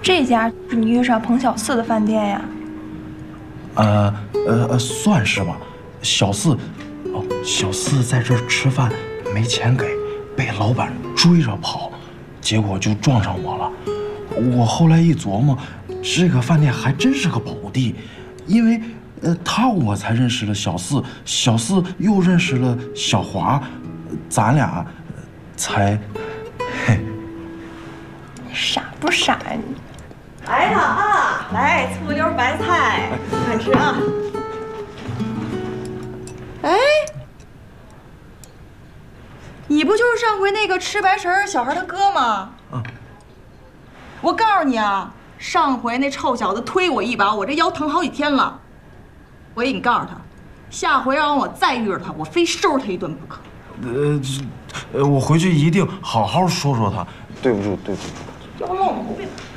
这家是你遇上彭小四的饭店呀？ 算是吧。小四在这儿吃饭没钱给，被老板追着跑，结果就撞上我了。我后来一琢磨，这个饭店还真是个宝地，因为他我才认识了小四，小四又认识了小华，咱俩才傻不傻呀你？ 来了啊！来，醋溜白菜，快吃啊！哎，你不就是上回那个吃白食小孩的哥吗？ 嗯。 我告诉你啊，上回那臭小子推我一把，我这腰疼好几天了。我给你告诉他，下回让我再遇着他，我非收拾他一顿不可。 我回去一定好好说说他。对不住。 有老毛病。